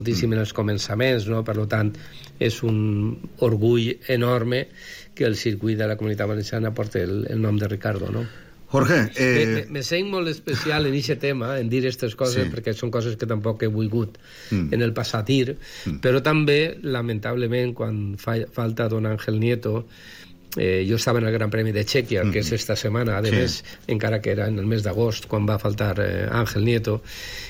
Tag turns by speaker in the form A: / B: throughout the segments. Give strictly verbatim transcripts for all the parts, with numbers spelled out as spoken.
A: moltíssim en els començaments, no? Per tant, és un orgull enorme que el circuit de la Comunitat Valenciana porta el, el nom de Ricardo, no?
B: Jorge, eh...
A: me, me sent molt especial en aquest tema, en dir aquestes coses, sí. Perquè són coses que tampoc he volgut mm. en el passat dir, mm. però també, lamentablement, quan fa, falta don Ángel Nieto, eh, jo estava en el Gran Premi de Txèquia, mm. que és esta setmana, a més, sí. Encara que era en el mes d'agost, quan va faltar eh, Ángel Nieto,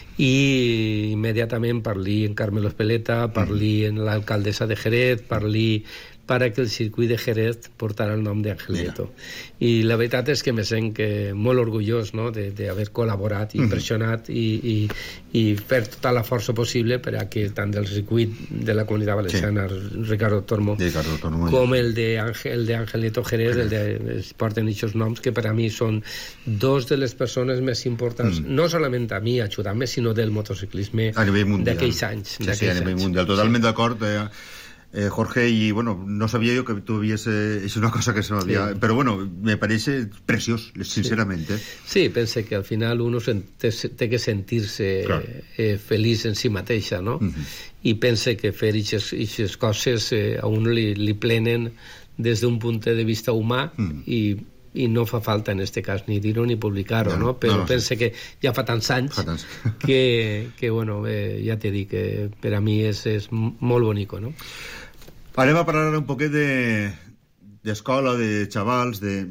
A: i immediatament parli en Carmelo Espeleta, parli en l'alcaldessa de Jerez, parli para que el circuit de Jerez portara el nom d'Ángel Nieto. I la veritat és que me sent que molt orgullós, no?, d'haver col·laborat i pressionat i, i, i fer tota la força possible per a que tant del circuit de la Comunitat Valenciana, sí. Ricardo Tormo, Ricardo Tormo, com el d'Ángel Nieto Jerez, el de, es porten aquests noms que per a mi són dos de les persones més importants, mm. no solament a mi ajudant-me, sinó del motociclisme d'aquells anys.
B: Sí, sí, a nivell mundial. Totalment sí. D'acord, eh, Eh, Jorge, y bueno, no sabía yo que tú hubiese... Es una cosa que se me había... Sí. Pero bueno, me parece precioso, sinceramente.
A: Sí, sí, pensé que al final uno té que sentir-se claro. eh, feliç en si mateixa, no? Uh-huh. I pense que fer aquestes coses eh, a un li, li plenen des d'un punt de vista humà uh-huh. i i no fa falta en este cas ni dir-ho ni publicar-ho, no, no? Però no, no, pense sí. Que ja fa tants anys fa tants. que, que bueno, eh, ja t'he dit que per a mi és, és molt bonico, no?
B: Anem a parlar un poquet de d'escola, de xavals, de...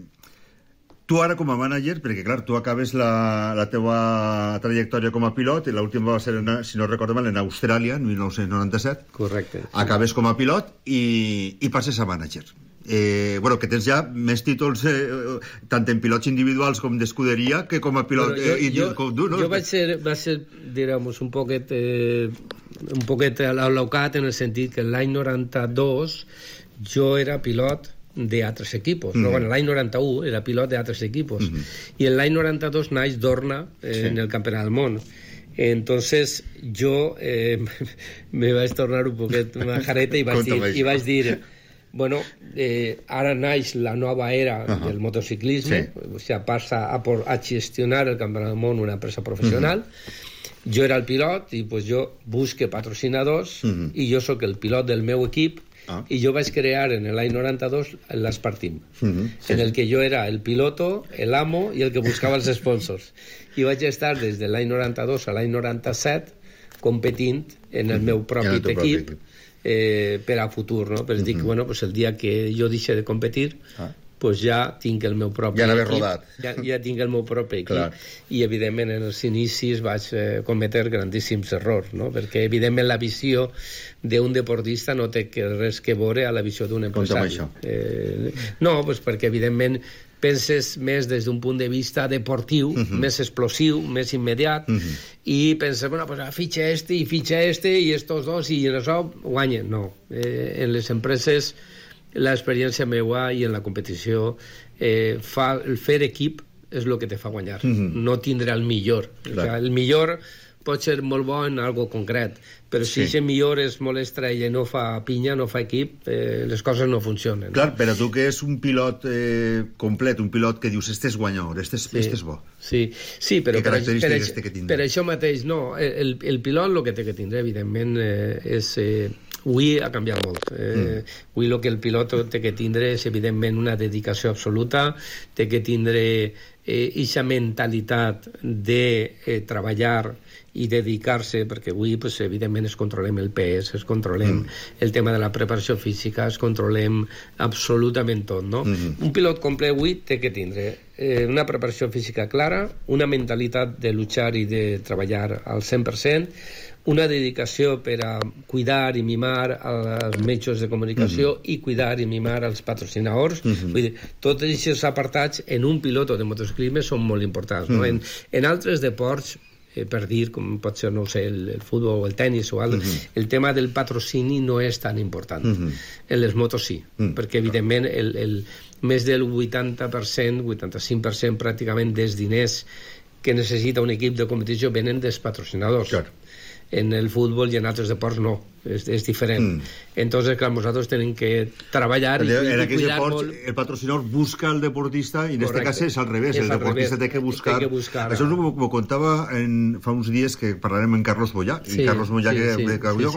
B: Tu ara com a mànager, perquè clar, tu acabes la, la teva trajectòria com a pilot, i l'última va ser, en, si no recordo mal, en Austràlia, en mil nou-cents noranta-set.
A: Correcte. Sí.
B: Acabes com a pilot i, i passes a mànager. Eh, bueno, que tens ja més títols eh, tant en pilots individuals com d'escuderia que com a pilot
A: jo,
B: eh,
A: jo,
B: com tu, no?
A: Jo vaig ser, va ser digamos, un poquet eh, un poquet alocat en el sentit que l'any noranta-dos jo era pilot d'altres equipos, mm-hmm. no, bueno, l'any noranta-u era pilot d'altres equipos, mm-hmm. i l'any noranta-dos naix Dorna eh, sí. En el Campionat del Món. Entonces jo eh, me vaig tornar un poquet majareta i vaig dir, i vaig dir bueno, eh, ara naix la nova era uh-huh. del motociclisme, sí. O sea, passa a, por, a gestionar el Campionat del Món una empresa professional. Uh-huh. Jo era el pilot i pues, jo busque patrocinadors uh-huh. i jo sóc el pilot del meu equip uh-huh. i jo vaig crear en l'any noranta-dos l'Espart Team, uh-huh. sí. En el que jo era el piloto, el amo i el que buscava els sponsors. I vaig estar des de l'any noranta-dos a l'any noranta-set competint en el uh-huh. meu propi equip. Eh, per a futur, no? Però uh-huh. dic, bueno, pues el dia que jo deixi de competir ah. pues ja tinc el meu propi
B: ja
A: equip,
B: rodat.
A: Ja, ja tinc el meu propi equip. Clar. I evidentment en els inicis vaig eh, cometre grandíssims errors, no? Perquè evidentment la visió d'un deportista no té que res que veure a la visió d'un empresari. Eh, no, pues perquè evidentment penses més des d'un punt de vista deportiu, uh-huh. més explosiu, més immediat, uh-huh. i penses, bueno, pues fitxa este i fitxa este i estos dos i en això guanyen. No. Eh, en les empreses l'experiència meua i en la competició eh, fa, el fer equip és el que te fa guanyar, uh-huh. no tindre el millor. O sea, el millor pot ser molt bo en algo concret, però si sí. El millor és molt estrella i no fa pinya, no fa equip, eh, les coses no funcionen.
B: Clar, però tu que és un pilot eh, complet, un pilot que dius, este és guanyador, este és, sí. Este és bo.
A: Sí, sí, però per, per,
B: este que
A: per això mateix, no, el, el pilot el que té que tindre, evidentment, eh, és... Eh, avui ha canviat molt. Eh, mm. Avui el que el pilot té que tindre és, evidentment, una dedicació absoluta, té que tindre aquesta eh, mentalitat de eh, treballar i dedicar-se, perquè avui, pues, evidentment, es controlem el pes, es controlem mm. el tema de la preparació física, es controlem absolutament tot, no? Mm-hmm. Un pilot complet avui té que tindre eh, una preparació física clara, una mentalitat de luchar i de treballar al cent per cent, una dedicació per a cuidar i mimar als mitjans de comunicació mm-hmm. i cuidar i mimar als patrocinadors. Mm-hmm. Vull dir, tots aquests apartats en un pilot de motociclisme són molt importants. Mm-hmm. No? En, en altres deports, eh, per dir, com pot ser, no sé, el, el futbol o el tennis o algo, mm-hmm. el tema del patrocini no és tan important. Mm-hmm. En les motos sí, mm-hmm. perquè evidentment el, el, més del vuitanta per cent, vuitanta-cinc per cent pràcticament dels diners que necessita un equip de competició venen dels patrocinadors. Clar. En el fútbol i en altres deports no, és, és diferent. Mm. Entonces, clar, nosaltres tenim que treballar i,
B: en
A: i cuidar
B: deports,
A: molt.
B: El patrocinador busca el deportista i en este cas és al revés, és el deportista té que buscar.
A: Té que buscar
B: Això és com ho contava en, fa uns dies que parlarem amb Carlos Boyà, sí, i Carlos Boyà sí, que, sí, que, que sí, jo